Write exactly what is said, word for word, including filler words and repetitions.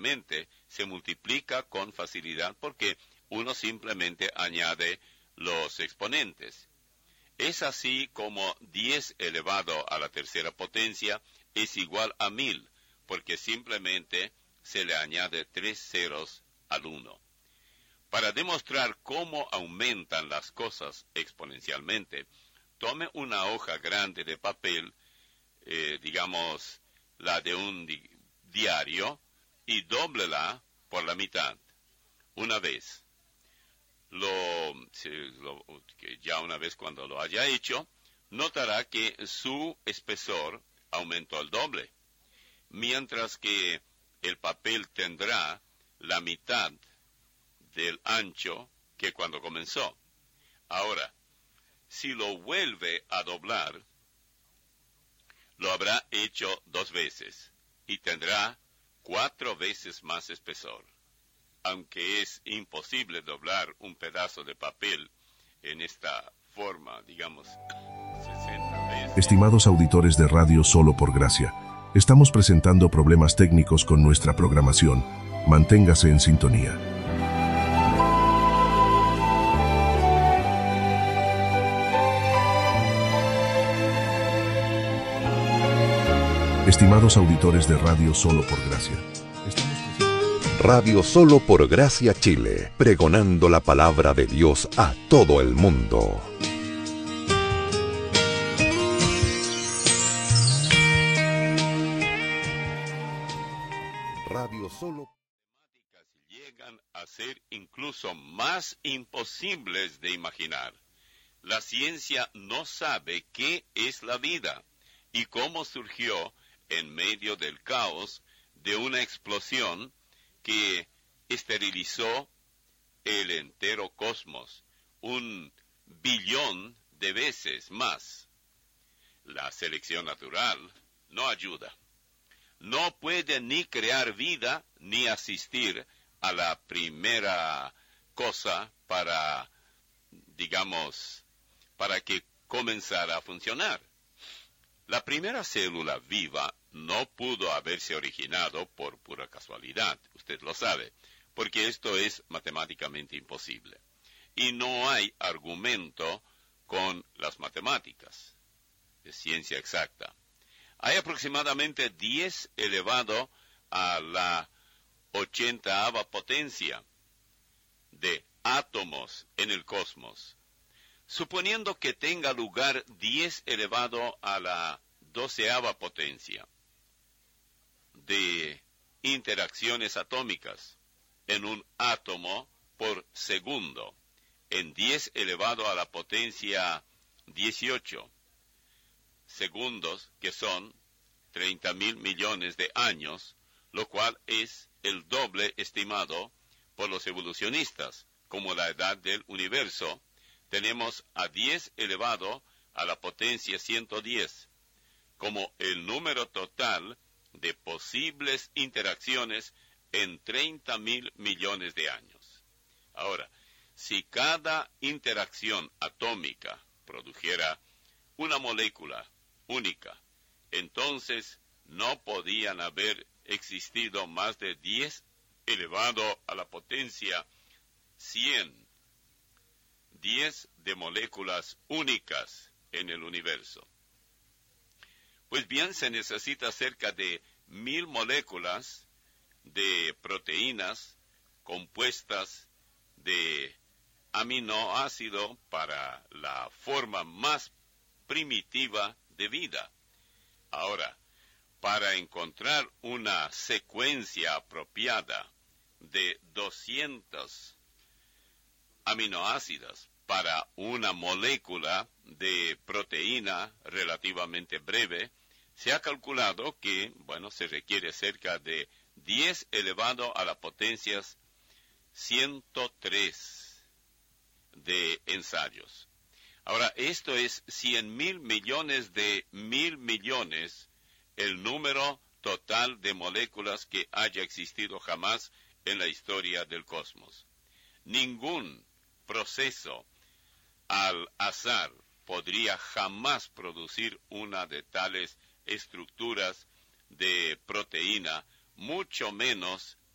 obviamente se multiplica con facilidad porque uno simplemente añade los exponentes. Es así como diez elevado a la tercera potencia es igual a mil, porque simplemente se le añade tres ceros al uno. Para demostrar cómo aumentan las cosas exponencialmente, tome una hoja grande de papel, eh, digamos la de un di- diario, y dóblela por la mitad. Una vez. Lo, si lo, que ya una vez cuando lo haya hecho, notará que su espesor aumentó el doble, mientras que el papel tendrá la mitad del ancho que cuando comenzó. Ahora, si lo vuelve a doblar, lo habrá hecho dos veces y tendrá cuatro veces más espesor. Aunque es imposible doblar un pedazo de papel en esta forma, digamos, sesenta veces. Estimados auditores de Radio Solo por Gracia, estamos presentando problemas técnicos con nuestra programación. Manténgase en sintonía. Estimados auditores de Radio Solo por Gracia, estamos Radio Solo por Gracia Chile, pregonando la palabra de Dios a todo el mundo. Radio Solo. Llegan a ser incluso más imposibles de imaginar. La ciencia no sabe qué es la vida y cómo surgió en medio del caos de una explosión que esterilizó el entero cosmos, un billón de veces más. La selección natural no ayuda. No puede ni crear vida ni asistir a la primera cosa para, digamos, para que comenzara a funcionar. La primera célula viva no pudo haberse originado por pura casualidad, usted lo sabe, porque esto es matemáticamente imposible. Y no hay argumento con las matemáticas, es ciencia exacta. Hay aproximadamente diez elevado a la ochentaava potencia de átomos en el cosmos. Suponiendo que tenga lugar diez elevado a la doceava potencia de interacciones atómicas en un átomo por segundo, en diez elevado a la potencia dieciocho segundos, que son treinta mil millones de años, lo cual es el doble estimado por los evolucionistas, como la edad del universo. Tenemos a diez elevado a la potencia ciento diez, como el número total de posibles interacciones en treinta mil millones de años. Ahora, si cada interacción atómica produjera una molécula única, entonces no podían haber existido más de diez elevado a la potencia cien, diez de moléculas únicas en el universo. Pues bien, se necesita cerca de mil moléculas de proteínas compuestas de aminoácido para la forma más primitiva de vida. Ahora, para encontrar una secuencia apropiada de doscientos aminoácidos para una molécula de proteína relativamente breve, se ha calculado que, bueno, se requiere cerca de diez elevado a la potencia ciento tres de ensayos. Ahora, esto es cien mil millones de mil millones, el número total de moléculas que haya existido jamás en la historia del cosmos. Ningún proceso al azar podría jamás producir una de tales estructuras de proteína, mucho menos